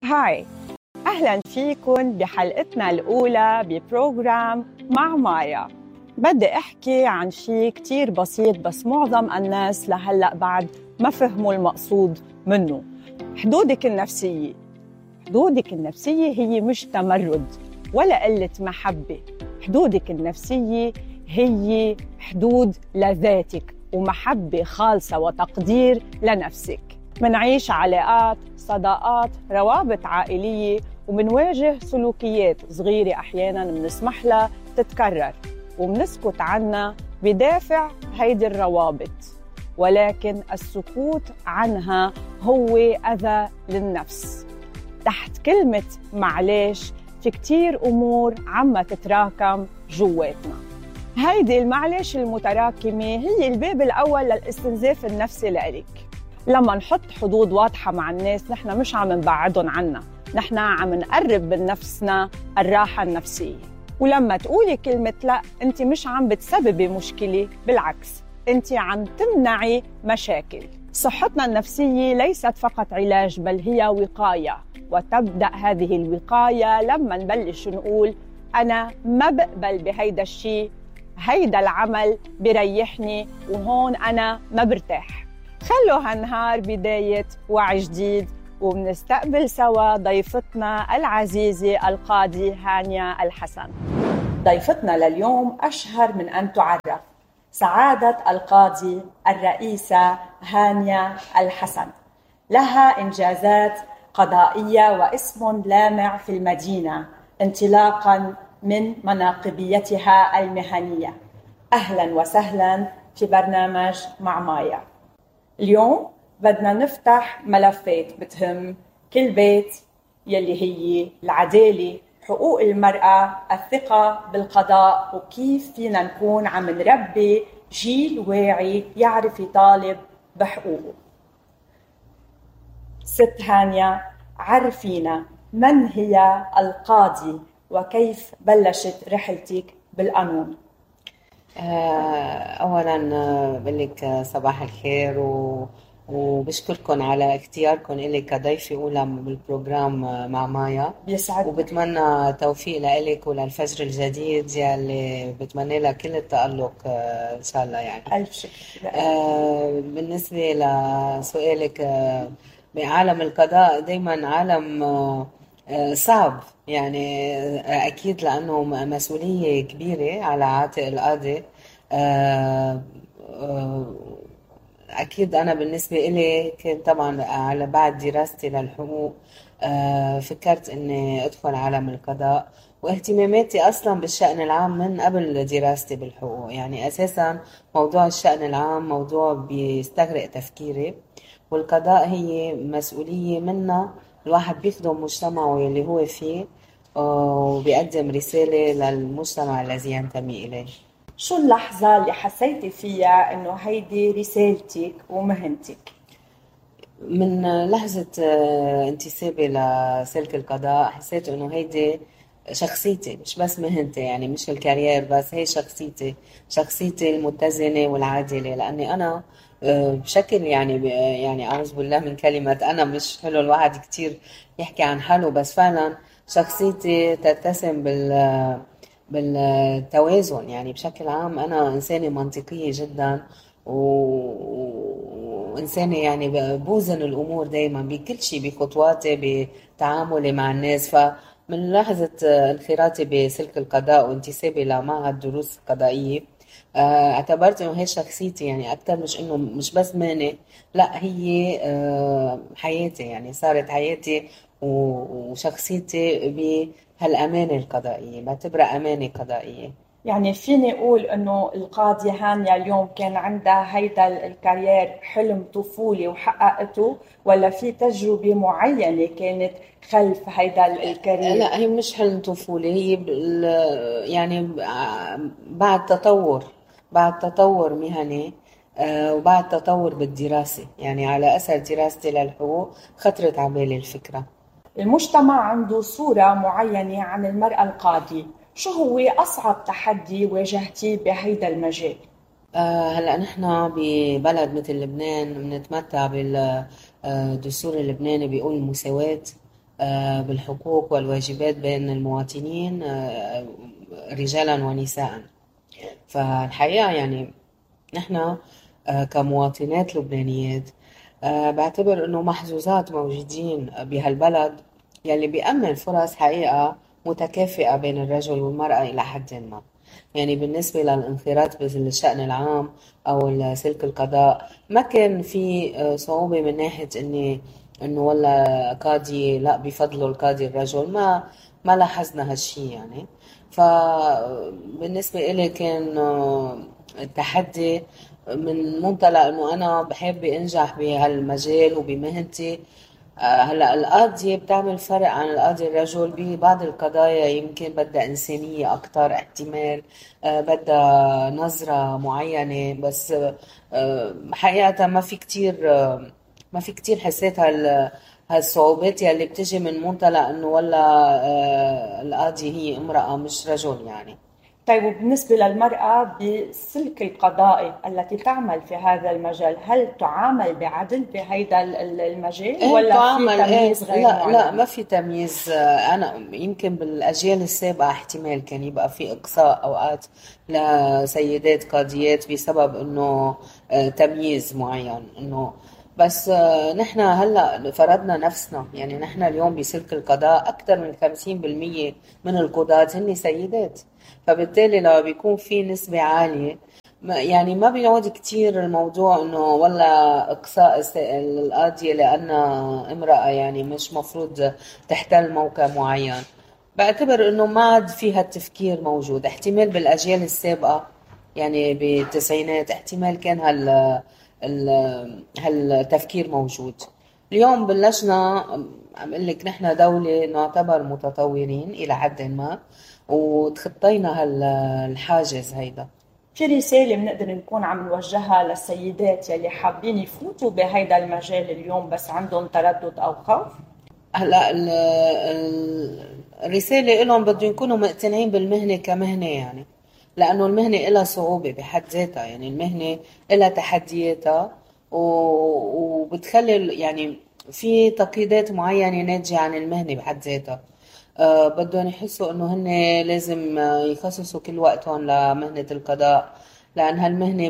هاي، أهلاً فيكن بحلقتنا الأولى ببروجرام مع مايا. بدي أحكي عن شيء كتير بسيط بس معظم الناس لهلأ بعد ما فهموا المقصود منه. حدودك النفسية. حدودك النفسية هي مش تمرد ولا قلة محبة. حدودك النفسية هي حدود لذاتك ومحبة خالصة وتقدير لنفسك. منعيش علاقات، صداقات، روابط عائلية، ومنواجه سلوكيات صغيرة أحياناً منسمح لها تتكرر ومنسكت عنها بدافع هيدي الروابط، ولكن السكوت عنها هو أذى للنفس. تحت كلمة معلش في كتير أمور عم تتراكم جواتنا. هيدي المعلش المتراكمة هي الباب الأول للاستنزاف النفسي لإلك. لما نحط حدود واضحة مع الناس نحن مش عم نبعدهم عنا، نحن عم نقرب من نفسنا الراحة النفسية. ولما تقولي كلمة لا، انت مش عم بتسببي مشكلة، بالعكس انت عم تمنعي مشاكل. صحتنا النفسية ليست فقط علاج بل هي وقاية، وتبدأ هذه الوقاية لما نبلش نقول أنا ما بقبل بهيدا الشيء، هيدا العمل بريحني وهون أنا ما برتاح. خلوا هالنهار بداية وعي جديد، وبنستقبل سوا ضيفتنا العزيزة القاضي هانيا الحسن. ضيفتنا لليوم أشهر من أن تعرف، سعادة القاضي الرئيسة هانيا الحسن. لها إنجازات قضائية واسم لامع في المدينة انطلاقاً من مناقبيتها المهنية. أهلاً وسهلاً في برنامج مع مايا. اليوم بدنا نفتح ملفات بتهم كل بيت، يلي هي العدالة، حقوق المرأة، الثقة بالقضاء، وكيف فينا نكون عم نربي جيل واعي يعرف يطالب بحقوقه. ست هانيا، عرفينا من هي القاضي وكيف بلشت رحلتك بالقانون؟ أولاً بقولك صباح الخير وبشكركن على اختياركن إلي كضيفة أولى بالبروجرام مع مايا. بيسعدني. وبتمنى توفيق لإلك وللفجر الجديد يلي بتمنى لها كل التألق إن شاء الله. يعني ألف شكر. بالنسبة لسؤالك، بعالم القضاء دايماً عالم صعب، يعني أكيد لأنه مسؤولية كبيرة على عاتق القاضي. أكيد أنا بالنسبة إلي كنت طبعاً على بعد دراستي للحقوق فكرت إني أدخل عالم القضاء، واهتماماتي أصلاً بالشأن العام من قبل دراستي بالحقوق. يعني أساساً موضوع الشأن العام موضوع بيستغرق تفكيري، والقضاء هي مسؤولية منا الواحد بيخدم مجتمعه اللي هو فيه وبيقدم رسالة للمجتمع الذي ينتمي إليه. شو اللحظة اللي حسيتي فيها إنه هيدي رسالتك ومهنتك؟ من لحظة انتسابي لسلك القضاء حسيت إنه هيدي شخصيتي، مش بس مهنتي، يعني مش الكارير بس، هي شخصيتي المتزنة والعادلة. لأني أنا بشكل يعني أعوذ بالله من كلمة أنا، مش حلو الواحد كتير يحكي عن حاله، بس فعلا شخصيتي تتسم بالتوازن. يعني بشكل عام أنا إنسانة منطقية جدا وإنسانة يعني بوزن الأمور دايما بكل شيء، بخطواتي، بتعاملي مع الناس. فمن لحظة انخراطي بسلك القضاء وانتسابي لمعهد الدروس القضائية اعتبرت انه هي شخصيتي، يعني اكثر مش انه مش بس مهنة، لا هي حياتي، يعني صارت حياتي وشخصيتي بهالامانة القضائية، بعتبرها امانة قضائية. يعني فيني أقول إنه القاضية هانيا اليوم كان عندها هيدا الكارير حلم طفولي وحققته، ولا في تجربة معينة كانت خلف هيدا الكارير؟ لا، هي مش حلم طفولي، هي يعني بعد تطور مهني وبعد تطور بالدراسة. يعني على أثر دراستي للحقوق خطرت على بالي الفكرة. المجتمع عنده صورة معينة عن المرأة القاضية، شو هو أصعب تحدي واجهتيه بهيدا المجال؟ هلأ نحن ببلد مثل لبنان بنتمتع بالدستور اللبناني بيقول المساواة بالحقوق والواجبات بين المواطنين رجالا ونساء. فالحقيقة يعني نحن كمواطنات لبنانيات بعتبر انه محظوظات موجودين بهالبلد يلي بيأمن فرص حقيقة متكافئة بين الرجل والمرأة إلى حد ما. يعني بالنسبة للانخراط بالشأن العام أو سلك القضاء ما كان في صعوبة من ناحية إنه والله قاضي لا بفضلوا القاضي الرجل، ما لاحظنا هالشي يعني. فبالنسبة إلي كان التحدي من منطلق إنه أنا بحب أنجح بهالمجال وبمهنتي. هلا القاضية بتعمل فرق عن القاضي الرجل ببعض القضايا، يمكن بدها إنسانية أكتر احتمال، بدها نظرة معينة. بس حقيقة ما في كتير حسيت هالصعوبات يلي بتجي من منطلق انه والله القاضية هي امرأة مش رجل يعني. طيب، وبالنسبة للمرأة بالسلك القضائي التي تعمل في هذا المجال، هل تعامل بعدل بهذا المجال ايه ولا في تعامل تمييز غير لا لا، معلن؟ ما في تمييز. انا يمكن بالاجيال السابقة احتمال كان يبقى في اقصاء اوقات لسيدات قاضيات بسبب انه تمييز معين انه. بس نحن هلا فرضنا نفسنا، يعني نحن اليوم بسلك القضاء اكثر من 50% من القضاة هن سيدات. فبالتالي لما بيكون في نسبة عالية يعني ما بيعود كتير الموضوع انه والله اقصاء القاضية لانها امرأة يعني مش مفروض تحتل موقع معين. بعتبر انه ما عاد فيها التفكير موجود. احتمال بالاجيال السابقة يعني بالتسعينات احتمال كان هالتفكير موجود. اليوم بلشنا، عم اقول لك نحن دولة نعتبر متطورين الى حد ما وتخطينا هالحاجز هيدا. في رسالة بنقدر نكون عم نوجهها للسيدات يلي حابين يفوتوا بهيدا المجال اليوم بس عندهم تردد أو خوف؟ هلا الرسالة لهم بده يكونوا مقتنعين بالمهنة كمهنة يعني، لأنه المهنة إلها صعوبة بحد ذاتها. يعني المهنة إلها تحدياتها وبتخلي يعني في تقييدات معينة ناتجة عن المهنة بحد ذاتها. بدهم يحسوا إنه هن لازم يخصصوا كل وقتهم لمهنة القضاء، لأن هالمهنة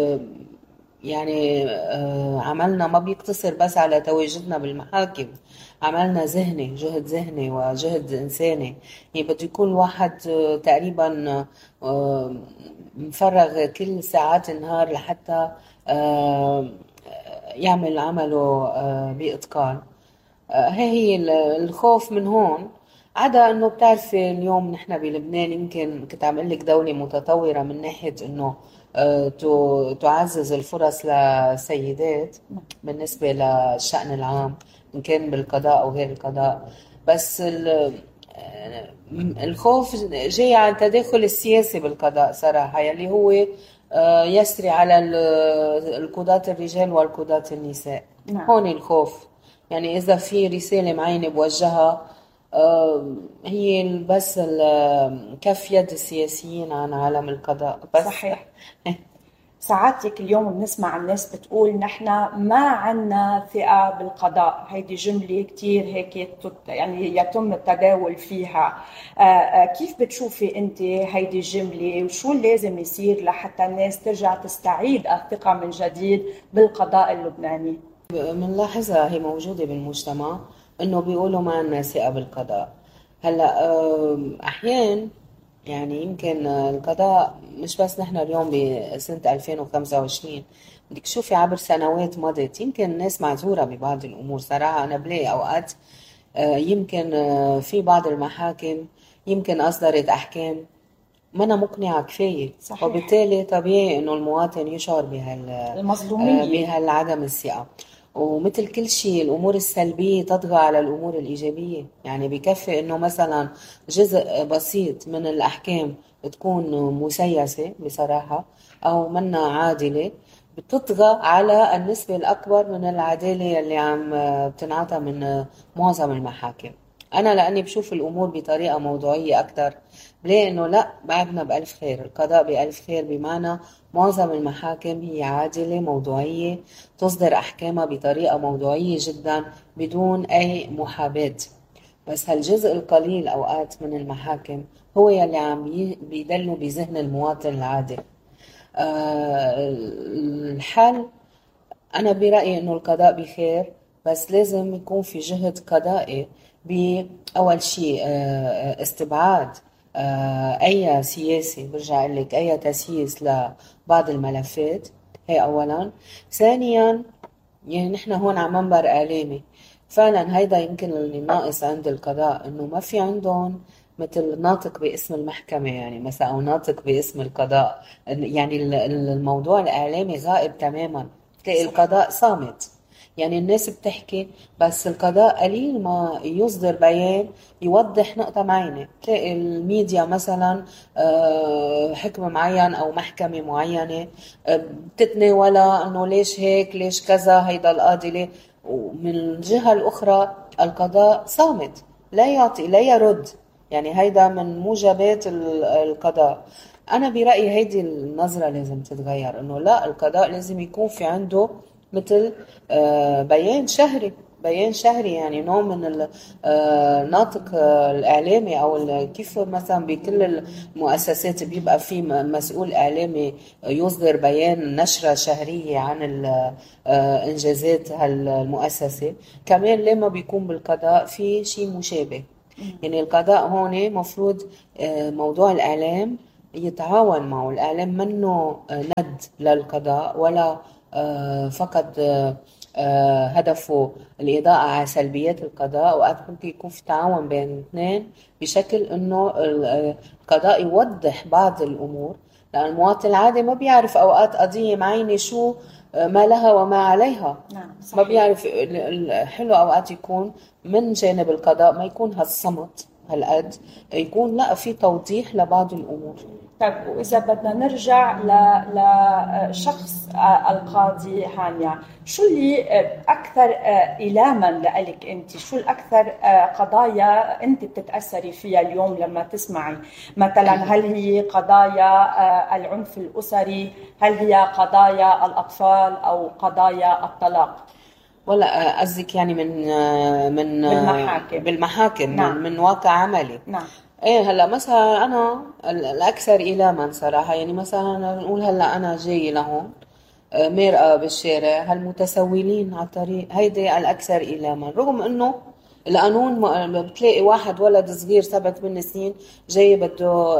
يعني عملنا ما بيقتصر بس على تواجدنا بالمحاكم. عملنا ذهني، جهد ذهني وجهد إنساني. يعني بده يكون الواحد تقريبا مفرغ كل ساعات النهار لحتى آه، يعمل عمله بإتقان. هي الخوف من هون. عدا انه بتعرفي اليوم نحن بلبنان يمكن كنت عم اقول لك دولة متطورة من ناحية انه تعزز الفرص للسيدات بالنسبة للشأن العام ان كان بالقضاء او غير القضاء. بس الخوف جاي عن التداخل السياسي بالقضاء صراحة، يلي هو يسري على القضاة الرجال والقضاة النساء. نعم. هون الخوف. يعني إذا في رسالة معينة بوجهها هي بس كف يد السياسيين عن عالم القضاء بس. صحيح. ساعاتك اليوم بنسمع الناس بتقول نحن ما عنا ثقة بالقضاء، هيدي جملة كتير هيك يعني يتم التداول فيها. كيف بتشوفي انت هيدي الجملة وشو لازم يصير لحتى الناس ترجع تستعيد الثقة من جديد بالقضاء اللبناني؟ بنلاحظها هي موجودة بالمجتمع انه بيقولوا ما عنا ثقة بالقضاء. هلا احيان يعني يمكن القضاء مش بس نحن اليوم بسنة 2025، بدك تشوفي عبر سنوات مضت يمكن الناس معذورة ببعض الأمور صراحة. أنا بلاقي أوقات يمكن في بعض المحاكم يمكن أصدرت أحكام ما أنا مقنعة كفاية. صحيح. وبالتالي طبيعي إنه المواطن يشعر المظلومية. بهالعدم الثقة. ومثل كل شيء الأمور السلبية تطغى على الأمور الإيجابية. يعني بكفي إنه مثلا جزء بسيط من الأحكام تكون مسيسة بصراحة أو منا عادلة، بتطغى على النسبة الأكبر من العدالة اللي عم بتنعطى من معظم المحاكم. أنا لأني بشوف الأمور بطريقة موضوعية أكتر بلاقي إنه لا، بعدنا بألف خير، القضاء بألف خير، بمعنى معظم المحاكم هي عادلة موضوعية، تصدر أحكامها بطريقة موضوعية جدا بدون أي محاباة. بس هالجزء القليل أوقات من المحاكم هو يلي عم بيدلوا بذهن المواطن العادي. الحل أنا برأيي إنه القضاء بخير، بس لازم يكون في جهد قضائي بأول شيء استبعاد أي سياسي، برجع أقول لك أي تسييس لبعض الملفات. هي أولا. ثانيا يعني نحن هون على منبر إعلامي، فعلا هيدا يمكن اللي ناقص عند القضاء، إنه ما في عندهم مثل ناطق باسم المحكمة يعني مثلا، أو ناطق باسم القضاء. يعني الموضوع الإعلامي غائب تماما، تلاقي القضاء صامت، يعني الناس بتحكي بس القضاء قليل ما يصدر بيان يوضح نقطة معينة. تلاقي الميديا مثلا حكم معين أو محكمة معينة بتتناولها أنه ليش هيك ليش كذا هيدا القاضي ليه، ومن الجهة الأخرى القضاء صامت، لا يعطي لا يرد. يعني هيدا من موجبات القضاء. أنا برأيي هيدي النظرة لازم تتغير، إنه لا، القضاء لازم يكون في عنده مثل بيان شهري، بيان شهري، يعني نوع من الناطق الإعلامي، أو كيف مثلا بكل المؤسسات بيبقى في مسؤول إعلامي يصدر بيان نشرة شهرية عن إنجازات هالمؤسسة. كمان لما بيكون بالقضاء في شيء مشابه، يعني القضاء هون مفروض موضوع الإعلام يتعاون معه. الإعلام منه ند للقضاء ولا فقط هدفه الإضاءة على سلبيات القضاء. وقت ممكن يكون في تعاون بين الاثنين بشكل إنه القضاء يوضح بعض الأمور، لأن المواطن العادي ما بيعرف أوقات قضية معينة شو ما لها وما عليها. نعم صحيح. ما بيعرف. حلو أوقات يكون من جانب القضاء ما يكون هالصمت هالقد، يكون لا في توضيح لبعض الأمور. طيب، وإذا بدنا نرجع لشخص القاضي هانيا، شو اللي أكثر إيلاما لإلك أنت؟ شو الأكثر قضايا أنت بتتأثري فيها اليوم لما تسمعي؟ مثلا هل هي قضايا العنف الأسري؟ هل هي قضايا الأطفال أو قضايا الطلاق؟ ولا قصدك يعني من بالمحاكم نعم. من واقع عملي. نعم. ايه هلا مثلا انا الاكثر ايلاما صراحه، يعني مثلا نقول هلا انا جاي لهون مرأة بالشارع، هالمتسولين على الطريق، هيدي الاكثر ايلاما، رغم انه القانون بتلاقي واحد ولد صغير 7-8 سنين جاي بده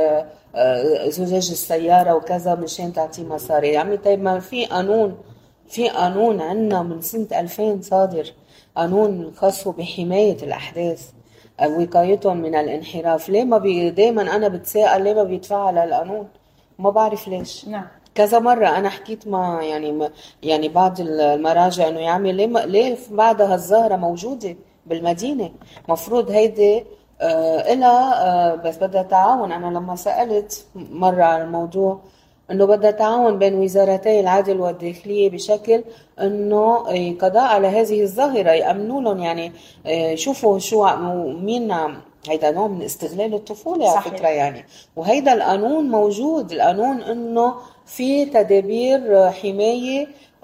زجاج السياره وكذا مشان تعطيه مصاري. يا عمي طيب ما في قانون، في قانون عنا من سنة 2000 صادر، قانون خاص بحماية الأحداث وقايتهم من الانحراف. ليه ما دايما أنا بتساءل ليه ما بيتفعل القانون؟ ما بعرف ليش. نعم. كذا مرة أنا حكيت مع يعني بعض المراجع إنه يا عمي ليه بعد هالظاهرة موجودة بالمدينة؟ مفروض هيدي إلها بس بدها تعاون. أنا لما سألت مرة على الموضوع انه بدها تعاون بين وزارتي العدل والداخليه بشكل انه قضاء على هذه الظاهره، يامنوا لهم يعني شوفوا شو مين هيدا نوع من استغلال الطفوله على فكره يعني. وهيدا القانون موجود، القانون انه في تدابير حمايه،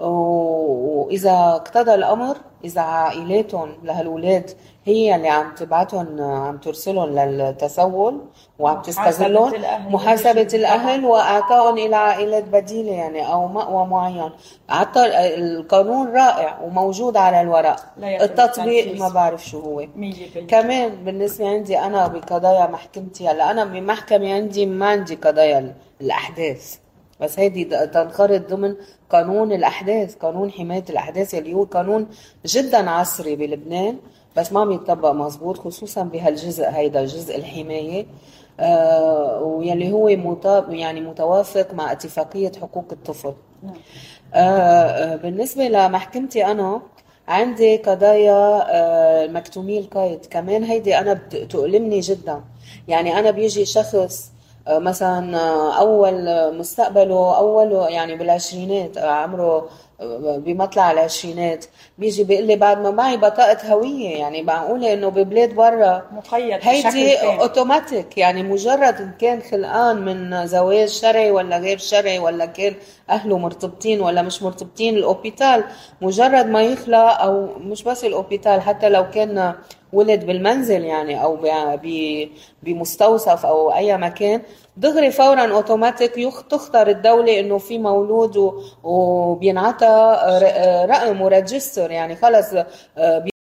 واذا اقتضى الامر اذا عائلاتهم لهالولاد هي اللي عم تبعتهم عم ترسلهم للتسول وعم تستغلهم، محاسبة الأهل وإعطائهم إلى عائلات بديلة يعني أو مأوى معين. حتى القانون رائع وموجود على الورق، التطبيق ما بعرف شو هو. كمان بالنسبة عندي أنا بقضايا محكمتي، هلا أنا بمحكمة عندي ما عندي قضايا الأحداث، بس هيدي تنخرط ضمن قانون الأحداث، قانون حماية الأحداث اللي هو قانون جدا عصري بلبنان بس ما بيطبق مزبوط، خصوصا بهالجزء هيدا جزء الحماية ويلي هو يعني متوافق مع اتفاقية حقوق الطفل. بالنسبة لمحكمتي أنا عندي قضايا مكتومي القيد، كمان هيدي أنا تؤلمني جدا. يعني أنا بيجي شخص مثلا أول مستقبله أول يعني بالعشرينات، عمره بمطلع العشرينات، بيجي بيقول لي بعد ما معي بطاقة هوية، يعني معقولة إنه ببلاد برا مقيد هيدي أوتوماتيك، يعني مجرد إن كان خلقان من زواج شرعي ولا غير شرعي ولا كان أهله مرتبطين ولا مش مرتبطين، الأوبيتال مجرد ما يخلق، أو مش بس الأوبيتال، حتى لو كان ولد بالمنزل يعني او بمستوصف او اي مكان، دغري فورا اوتوماتيك تختار الدولة انه في مولود وبينعطى رقم وريجستر، يعني خلص